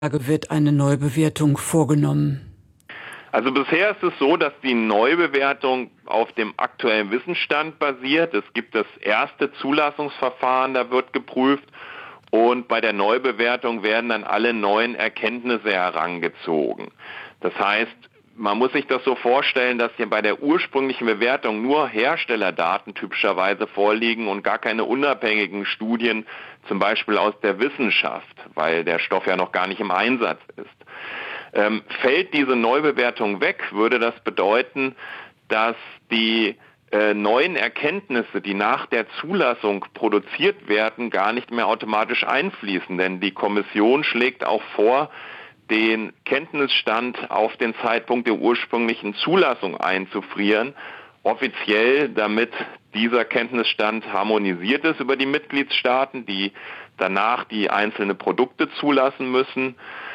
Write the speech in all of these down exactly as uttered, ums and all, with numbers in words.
wird eine Neubewertung vorgenommen? Also bisher ist es so, dass die Neubewertung auf dem aktuellen Wissensstand basiert. Es gibt das erste Zulassungsverfahren, da wird geprüft, und bei der Neubewertung werden dann alle neuen Erkenntnisse herangezogen. Das heißt, man muss sich das so vorstellen, dass hier bei der ursprünglichen Bewertung nur Herstellerdaten typischerweise vorliegen und gar keine unabhängigen Studien, zum Beispiel aus der Wissenschaft, weil der Stoff ja noch gar nicht im Einsatz ist. Ähm, fällt diese Neubewertung weg, würde das bedeuten, dass die äh, neuen Erkenntnisse, die nach der Zulassung produziert werden, gar nicht mehr automatisch einfließen. Denn die Kommission schlägt auch vor, den Kenntnisstand auf den Zeitpunkt der ursprünglichen Zulassung einzufrieren, offiziell, damit dieser Kenntnisstand harmonisiert ist über die Mitgliedstaaten, die danach die einzelnen Produkte zulassen müssen.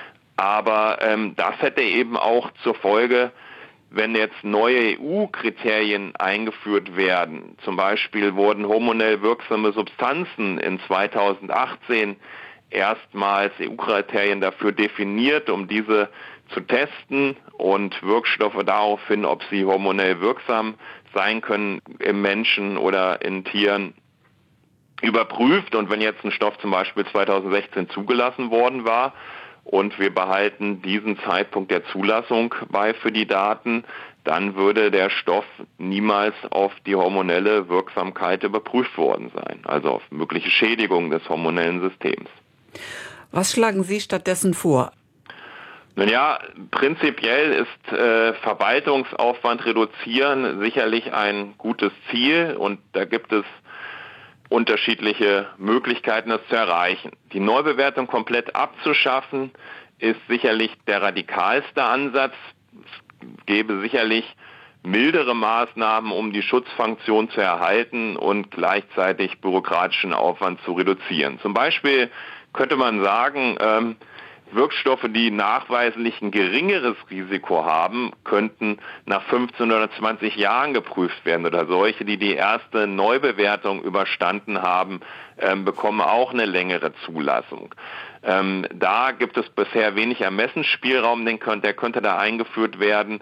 Aber ähm, das hätte eben auch zur Folge, wenn jetzt neue E U-Kriterien eingeführt werden. Zum Beispiel wurden hormonell wirksame Substanzen in zweitausendachtzehn erstmals E U-Kriterien dafür definiert, um diese zu testen und Wirkstoffe daraufhin, ob sie hormonell wirksam sein können im Menschen oder in Tieren, überprüft. Und wenn jetzt ein Stoff zum Beispiel zweitausendsechzehn zugelassen worden war und wir behalten diesen Zeitpunkt der Zulassung bei für die Daten, dann würde der Stoff niemals auf die hormonelle Wirksamkeit überprüft worden sein, also auf mögliche Schädigung des hormonellen Systems. Was schlagen Sie stattdessen vor? Nun ja, prinzipiell ist äh, Verwaltungsaufwand reduzieren sicherlich ein gutes Ziel, und da gibt es unterschiedliche Möglichkeiten, das zu erreichen. Die Neubewertung komplett abzuschaffen, ist sicherlich der radikalste Ansatz. Es gäbe sicherlich mildere Maßnahmen, um die Schutzfunktion zu erhalten und gleichzeitig bürokratischen Aufwand zu reduzieren. Zum Beispiel könnte man sagen, ähm, Wirkstoffe, die nachweislich ein geringeres Risiko haben, könnten nach fünfzehn oder zwanzig Jahren geprüft werden, oder solche, die die erste Neubewertung überstanden haben, ähm, bekommen auch eine längere Zulassung. Ähm, da gibt es bisher wenig Ermessensspielraum, den könnte, der könnte da eingeführt werden.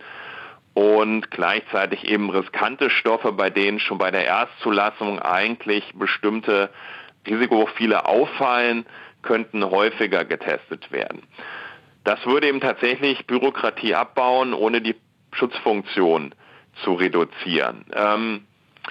Und gleichzeitig eben riskante Stoffe, bei denen schon bei der Erstzulassung eigentlich bestimmte Risikoprofile auffallen, könnten häufiger getestet werden. Das würde eben tatsächlich Bürokratie abbauen, ohne die Schutzfunktion zu reduzieren. Ähm,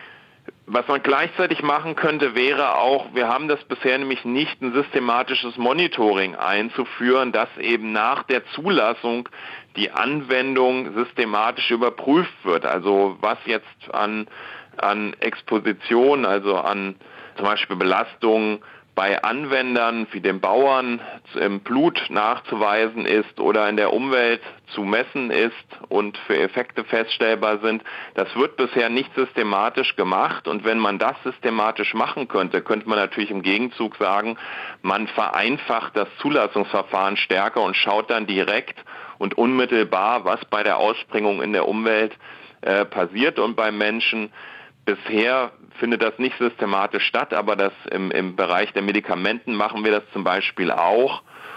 was man gleichzeitig machen könnte, wäre auch, wir haben das bisher nämlich nicht, ein systematisches Monitoring einzuführen, dass eben nach der Zulassung die Anwendung systematisch überprüft wird. Also was jetzt an, an Exposition, also an zum Beispiel Belastungen bei Anwendern wie den Bauern im Blut nachzuweisen ist oder in der Umwelt zu messen ist und für Effekte feststellbar sind. Das wird bisher nicht systematisch gemacht, und wenn man das systematisch machen könnte, könnte man natürlich im Gegenzug sagen, man vereinfacht das Zulassungsverfahren stärker und schaut dann direkt und unmittelbar, was bei der Ausbringung in der Umwelt äh, passiert und beim Menschen. Bisher findet das nicht systematisch statt, aber das im, im Bereich der Medikamenten machen wir das zum Beispiel auch,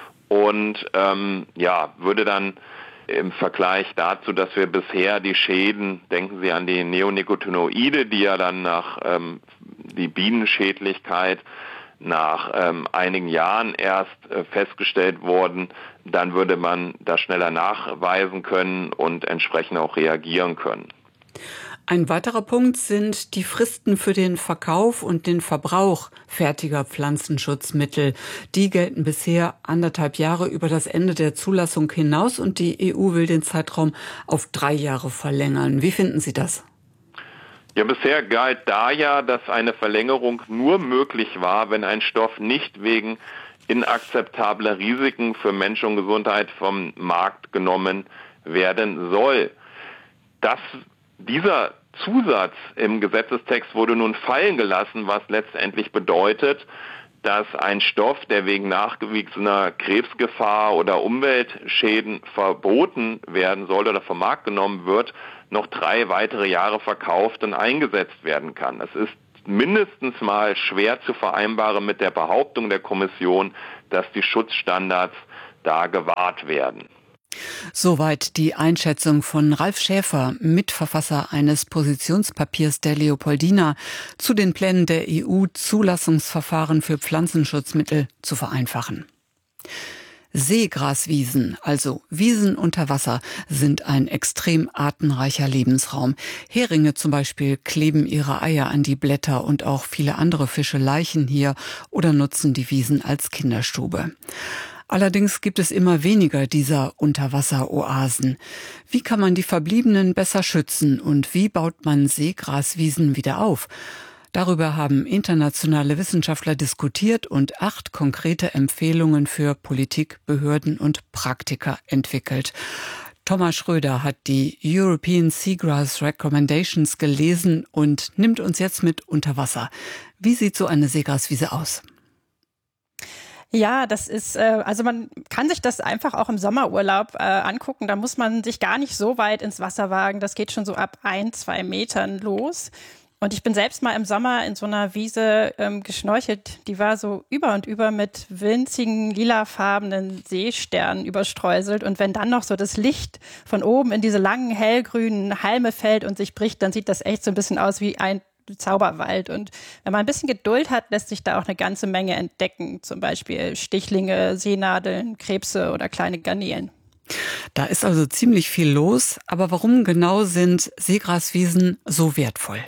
und ähm, ja, würde dann im Vergleich dazu, dass wir bisher die Schäden, denken Sie an die Neonicotinoide, die ja dann nach ähm, die Bienenschädlichkeit nach ähm, einigen Jahren erst äh, festgestellt wurden, dann würde man das schneller nachweisen können und entsprechend auch reagieren können. Ein weiterer Punkt sind die Fristen für den Verkauf und den Verbrauch fertiger Pflanzenschutzmittel. Die gelten bisher anderthalb Jahre über das Ende der Zulassung hinaus, und die E U will den Zeitraum auf drei Jahre verlängern. Wie finden Sie das? Ja, bisher galt da ja, dass eine Verlängerung nur möglich war, wenn ein Stoff nicht wegen inakzeptabler Risiken für Mensch und Gesundheit vom Markt genommen werden soll. Das Dieser Zusatz im Gesetzestext wurde nun fallen gelassen, was letztendlich bedeutet, dass ein Stoff, der wegen nachgewiesener Krebsgefahr oder Umweltschäden verboten werden soll oder vom Markt genommen wird, noch drei weitere Jahre verkauft und eingesetzt werden kann. Das ist mindestens mal schwer zu vereinbaren mit der Behauptung der Kommission, dass die Schutzstandards da gewahrt werden. Soweit die Einschätzung von Ralf Schäfer, Mitverfasser eines Positionspapiers der Leopoldina, zu den Plänen der E U, Zulassungsverfahren für Pflanzenschutzmittel zu vereinfachen. Seegraswiesen, also Wiesen unter Wasser, sind ein extrem artenreicher Lebensraum. Heringe zum Beispiel kleben ihre Eier an die Blätter und auch viele andere Fische laichen hier oder nutzen die Wiesen als Kinderstube. Allerdings gibt es immer weniger dieser Unterwasseroasen. Wie kann man die Verbliebenen besser schützen und wie baut man Seegraswiesen wieder auf? Darüber haben internationale Wissenschaftler diskutiert und acht konkrete Empfehlungen für Politik, Behörden und Praktiker entwickelt. Thomas Schröder hat die European Seagrass Recommendations gelesen und nimmt uns jetzt mit unter Wasser. Wie sieht so eine Seegraswiese aus? Ja, das ist, äh, also man kann sich das einfach auch im Sommerurlaub äh, angucken. Da muss man sich gar nicht so weit ins Wasser wagen. Das geht schon so ab ein, zwei Metern los. Und ich bin selbst mal im Sommer in so einer Wiese ähm, geschnorchelt. Die war so über und über mit winzigen lilafarbenen Seesternen überstreuselt. Und wenn dann noch so das Licht von oben in diese langen hellgrünen Halme fällt und sich bricht, dann sieht das echt so ein bisschen aus wie ein Zauberwald. Und wenn man ein bisschen Geduld hat, lässt sich da auch eine ganze Menge entdecken. Zum Beispiel Stichlinge, Seenadeln, Krebse oder kleine Garnelen. Da ist also ziemlich viel los. Aber warum genau sind Seegraswiesen so wertvoll?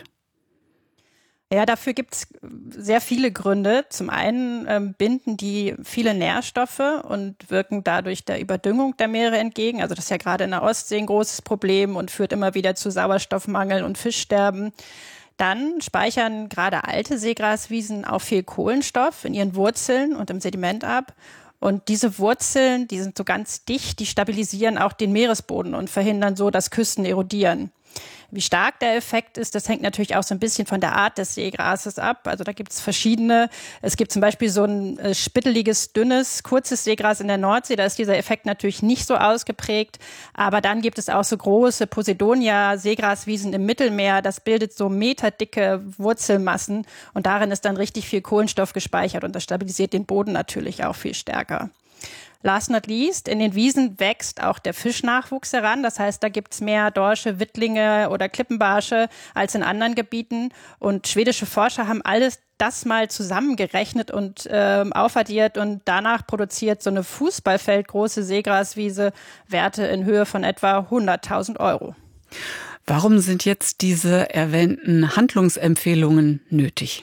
Ja, dafür gibt's sehr viele Gründe. Zum einen ähm, binden die viele Nährstoffe und wirken dadurch der Überdüngung der Meere entgegen. Also das ist ja gerade in der Ostsee ein großes Problem und führt immer wieder zu Sauerstoffmangel und Fischsterben. Dann speichern gerade alte Seegraswiesen auch viel Kohlenstoff in ihren Wurzeln und im Sediment ab. Und diese Wurzeln, die sind so ganz dicht, die stabilisieren auch den Meeresboden und verhindern so, dass Küsten erodieren. Wie stark der Effekt ist, das hängt natürlich auch so ein bisschen von der Art des Seegrases ab. Also da gibt es verschiedene. Es gibt zum Beispiel so ein äh, spitteliges, dünnes, kurzes Seegras in der Nordsee. Da ist dieser Effekt natürlich nicht so ausgeprägt. Aber dann gibt es auch so große Posidonia-Seegraswiesen im Mittelmeer. Das bildet so meterdicke Wurzelmassen. Und darin ist dann richtig viel Kohlenstoff gespeichert. Und das stabilisiert den Boden natürlich auch viel stärker. Last not least, in den Wiesen wächst auch der Fischnachwuchs heran. Das heißt, da gibt's mehr Dorsche, Wittlinge oder Klippenbarsche als in anderen Gebieten. Und schwedische Forscher haben alles das mal zusammengerechnet und äh, aufaddiert. Und danach produziert so eine fußballfeldgroße Seegraswiese Werte in Höhe von etwa hunderttausend Euro. Warum sind jetzt diese erwähnten Handlungsempfehlungen nötig?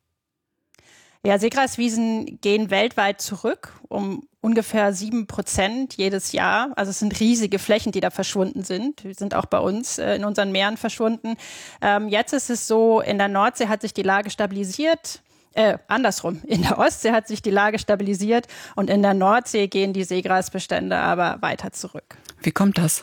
Ja, Seegraswiesen gehen weltweit zurück um ungefähr sieben Prozent jedes Jahr. Also es sind riesige Flächen, die da verschwunden sind. Die sind auch bei uns äh, in unseren Meeren verschwunden. Ähm, jetzt ist es so, in der Nordsee hat sich die Lage stabilisiert. Äh, andersrum, in der Ostsee hat sich die Lage stabilisiert und in der Nordsee gehen die Seegrasbestände aber weiter zurück. Wie kommt das?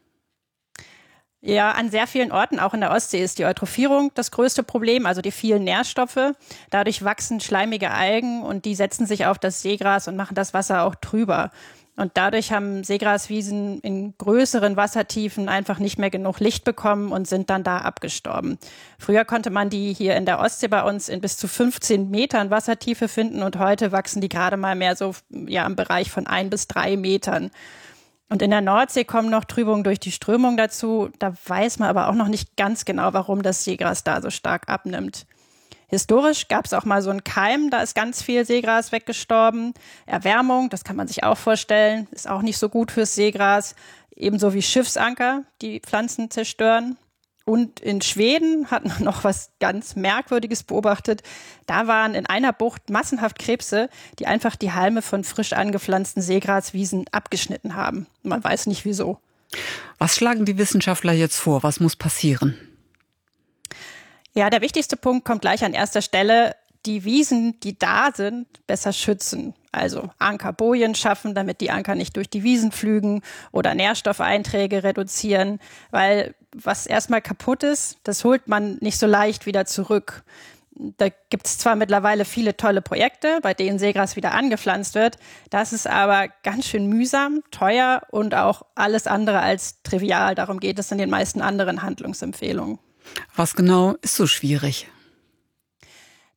Ja, an sehr vielen Orten, auch in der Ostsee, ist die Eutrophierung das größte Problem, also die vielen Nährstoffe. Dadurch wachsen schleimige Algen und die setzen sich auf das Seegras und machen das Wasser auch trüber. Und dadurch haben Seegraswiesen in größeren Wassertiefen einfach nicht mehr genug Licht bekommen und sind dann da abgestorben. Früher konnte man die hier in der Ostsee bei uns in bis zu fünfzehn Metern Wassertiefe finden und heute wachsen die gerade mal mehr so ja im Bereich von ein bis drei Metern. Und in der Nordsee kommen noch Trübungen durch die Strömung dazu. Da weiß man aber auch noch nicht ganz genau, warum das Seegras da so stark abnimmt. Historisch gab es auch mal so einen Keim, da ist ganz viel Seegras weggestorben. Erwärmung, das kann man sich auch vorstellen, ist auch nicht so gut fürs Seegras. Ebenso wie Schiffsanker, die Pflanzen zerstören. Und in Schweden hat man noch was ganz Merkwürdiges beobachtet. Da waren in einer Bucht massenhaft Krebse, die einfach die Halme von frisch angepflanzten Seegraswiesen abgeschnitten haben. Man weiß nicht wieso. Was schlagen die Wissenschaftler jetzt vor? Was muss passieren? Ja, der wichtigste Punkt kommt gleich an erster Stelle. Die Wiesen, die da sind, besser schützen. Also Ankerbojen schaffen, damit die Anker nicht durch die Wiesen flügen oder Nährstoffeinträge reduzieren. Weil was erstmal kaputt ist, das holt man nicht so leicht wieder zurück. Da gibt es zwar mittlerweile viele tolle Projekte, bei denen Seegras wieder angepflanzt wird. Das ist aber ganz schön mühsam, teuer und auch alles andere als trivial. Darum geht es in den meisten anderen Handlungsempfehlungen. Was genau ist so schwierig?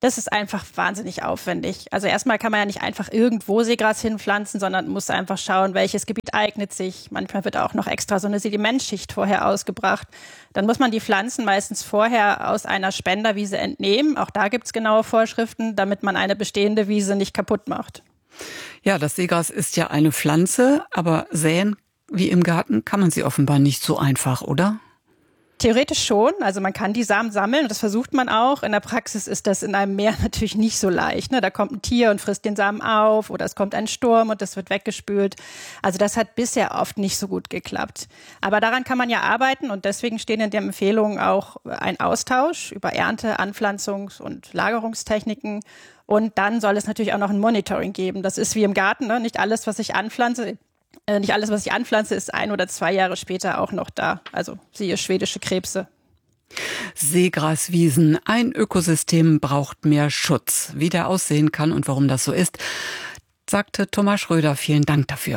Das ist einfach wahnsinnig aufwendig. Also erstmal kann man ja nicht einfach irgendwo Seegras hinpflanzen, sondern muss einfach schauen, welches Gebiet eignet sich. Manchmal wird auch noch extra so eine Sedimentschicht vorher ausgebracht. Dann muss man die Pflanzen meistens vorher aus einer Spenderwiese entnehmen. Auch da gibt es genaue Vorschriften, damit man eine bestehende Wiese nicht kaputt macht. Ja, das Seegras ist ja eine Pflanze, aber säen wie im Garten kann man sie offenbar nicht so einfach, oder? Theoretisch schon, also man kann die Samen sammeln, das versucht man auch. In der Praxis ist das in einem Meer natürlich nicht so leicht. Ne? Da kommt ein Tier und frisst den Samen auf oder es kommt ein Sturm und das wird weggespült. Also das hat bisher oft nicht so gut geklappt. Aber daran kann man ja arbeiten und deswegen stehen in der Empfehlung auch ein Austausch über Ernte-, Anpflanzungs- und Lagerungstechniken. Und dann soll es natürlich auch noch ein Monitoring geben. Das ist wie im Garten, ne? Nicht alles, was ich anpflanze, Äh, nicht alles, was ich anpflanze, ist ein oder zwei Jahre später auch noch da. Also siehe schwedische Krebse. Seegraswiesen. Ein Ökosystem braucht mehr Schutz. Wie der aussehen kann und warum das so ist, sagte Thomas Schröder. Vielen Dank dafür.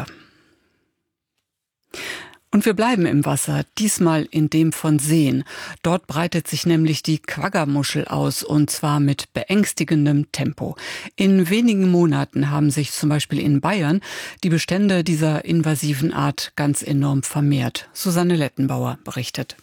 Und wir bleiben im Wasser, diesmal in dem von Seen. Dort breitet sich nämlich die Quaggamuschel aus, und zwar mit beängstigendem Tempo. In wenigen Monaten haben sich zum Beispiel in Bayern die Bestände dieser invasiven Art ganz enorm vermehrt. Susanne Lettenbauer berichtet.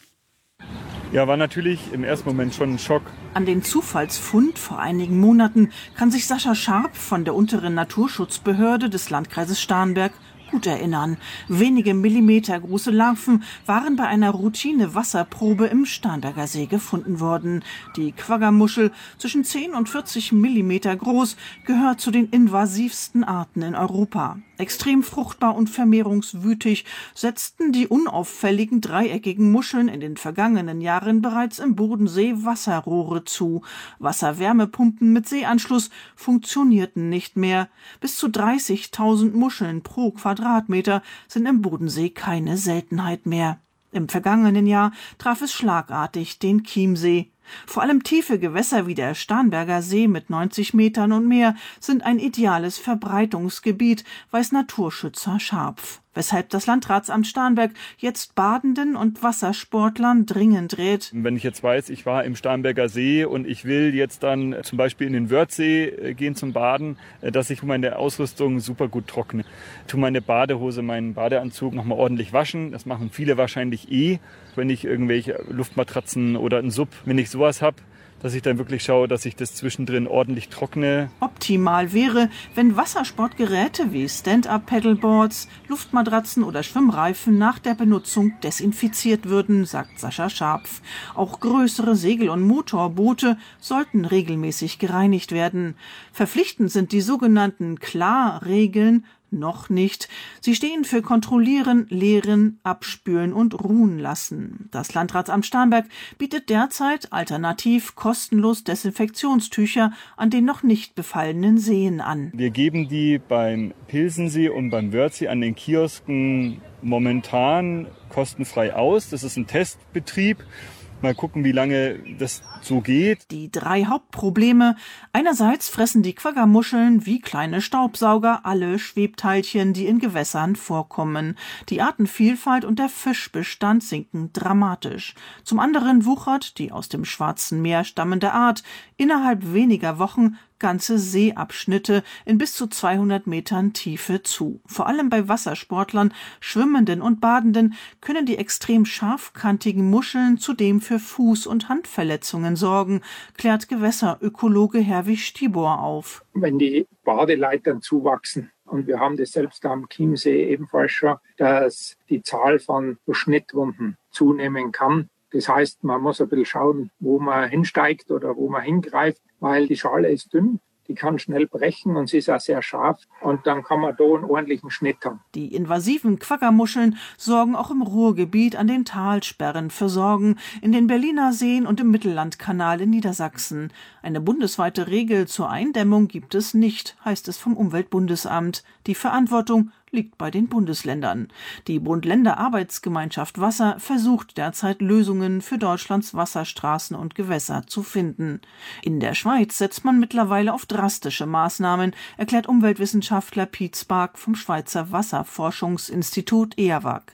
Ja, war natürlich im ersten Moment schon ein Schock. An den Zufallsfund vor einigen Monaten kann sich Sascha Scharp von der unteren Naturschutzbehörde des Landkreises Starnberg gut erinnern. Wenige Millimeter große Larven waren bei einer Routine-Wasserprobe im Starnberger See gefunden worden. Die Quaggamuschel, zwischen zehn und vierzig Millimeter groß, gehört zu den invasivsten Arten in Europa. Extrem fruchtbar und vermehrungswütig setzten die unauffälligen dreieckigen Muscheln in den vergangenen Jahren bereits im Bodensee Wasserrohre zu. Wasserwärmepumpen mit Seeanschluss funktionierten nicht mehr. Bis zu dreißigtausend Muscheln pro Quadratmeter sind im Bodensee keine Seltenheit mehr. Im vergangenen Jahr traf es schlagartig den Chiemsee. Vor allem tiefe Gewässer wie der Starnberger See mit neunzig Metern und mehr sind ein ideales Verbreitungsgebiet, weiß Naturschützer Scharpf. Weshalb das Landratsamt Starnberg jetzt Badenden und Wassersportlern dringend rät. Wenn ich jetzt weiß, ich war im Starnberger See und ich will jetzt dann zum Beispiel in den Wörthsee gehen zum Baden, dass ich meine Ausrüstung super gut trockne. Tu meine Badehose, meinen Badeanzug nochmal ordentlich waschen. Das machen viele wahrscheinlich eh, wenn ich irgendwelche Luftmatratzen oder einen Sub, wenn ich sowas habe, dass ich dann wirklich schaue, dass ich das zwischendrin ordentlich trockne. Optimal wäre, wenn Wassersportgeräte wie Stand-Up-Paddleboards, Luftmatratzen oder Schwimmreifen nach der Benutzung desinfiziert würden, sagt Sascha Scharpf. Auch größere Segel- und Motorboote sollten regelmäßig gereinigt werden. Verpflichtend sind die sogenannten Klar-Regeln noch nicht. Sie stehen für Kontrollieren, Leeren, Abspülen und Ruhen lassen. Das Landratsamt Starnberg bietet derzeit alternativ kostenlos Desinfektionstücher an den noch nicht befallenen Seen an. Wir geben die beim Pilsensee und beim Wörthsee an den Kiosken momentan kostenfrei aus. Das ist ein Testbetrieb. Mal gucken, wie lange das so geht. Die drei Hauptprobleme. Einerseits fressen die Quaggamuscheln wie kleine Staubsauger alle Schwebteilchen, die in Gewässern vorkommen. Die Artenvielfalt und der Fischbestand sinken dramatisch. Zum anderen wuchert die aus dem Schwarzen Meer stammende Art innerhalb weniger Wochen ganze Seeabschnitte in bis zu zweihundert Metern Tiefe zu. Vor allem bei Wassersportlern, Schwimmenden und Badenden können die extrem scharfkantigen Muscheln zudem für Fuß- und Handverletzungen sorgen, klärt Gewässerökologe Herwig Stibor auf. Wenn die Badeleitern zuwachsen, und wir haben das selbst am Chiemsee ebenfalls schon, dass die Zahl von Schnittwunden zunehmen kann. Das heißt, man muss ein bisschen schauen, wo man hinsteigt oder wo man hingreift, weil die Schale ist dünn, die kann schnell brechen und sie ist auch sehr scharf und dann kann man da einen ordentlichen Schnitt haben. Die invasiven Quaggamuscheln sorgen auch im Ruhrgebiet an den Talsperren für Sorgen, in den Berliner Seen und im Mittellandkanal in Niedersachsen. Eine bundesweite Regel zur Eindämmung gibt es nicht, heißt es vom Umweltbundesamt. Die Verantwortung liegt bei den Bundesländern. Die Bund-Länder-Arbeitsgemeinschaft Wasser versucht derzeit Lösungen für Deutschlands Wasserstraßen und Gewässer zu finden. In der Schweiz setzt man mittlerweile auf drastische Maßnahmen, erklärt Umweltwissenschaftler Piet Spark vom Schweizer Wasserforschungsinstitut E A W A G.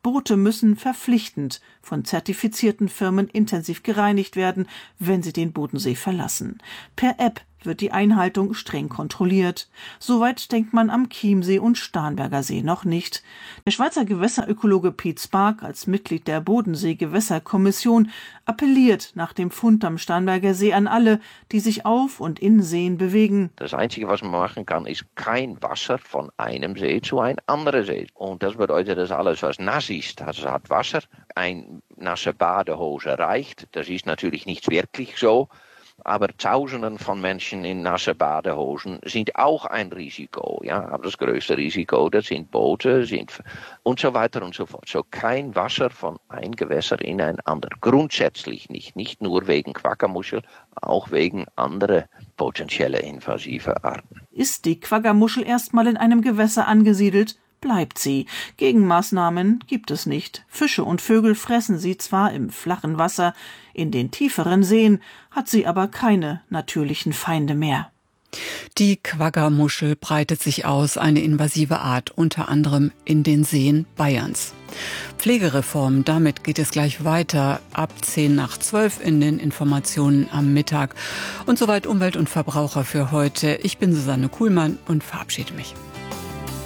Boote müssen verpflichtend von zertifizierten Firmen intensiv gereinigt werden, wenn sie den Bodensee verlassen. Per App wird die Einhaltung streng kontrolliert. Soweit denkt man am Chiemsee und Starnberger See noch nicht. Der Schweizer Gewässerökologe Piet Spark als Mitglied der Bodensee-Gewässerkommission appelliert nach dem Fund am Starnberger See an alle, die sich auf und in Seen bewegen. Das Einzige, was man machen kann, ist kein Wasser von einem See zu einem anderen See. Und das bedeutet, dass alles, was nass ist, das hat Wasser. Eine nasse Badehose reicht. Das ist natürlich nicht wirklich so. Aber Tausenden von Menschen in nasse Badehosen sind auch ein Risiko. Ja, aber das größte Risiko, das sind Boote, sind und so weiter und so fort. So kein Wasser von einem Gewässer in ein anderes. Grundsätzlich nicht. Nicht nur wegen Quaggamuschel, auch wegen anderer potenzielle invasive Arten. Ist die Quaggamuschel erstmal in einem Gewässer angesiedelt, bleibt sie. Gegenmaßnahmen gibt es nicht. Fische und Vögel fressen sie zwar im flachen Wasser, in den tieferen Seen hat sie aber keine natürlichen Feinde mehr. Die Quaggamuschel breitet sich aus, eine invasive Art, unter anderem in den Seen Bayerns. Pflegereform, damit geht es gleich weiter, ab zehn nach zwölf in den Informationen am Mittag. Und soweit Umwelt und Verbraucher für heute. Ich bin Susanne Kuhlmann und verabschiede mich.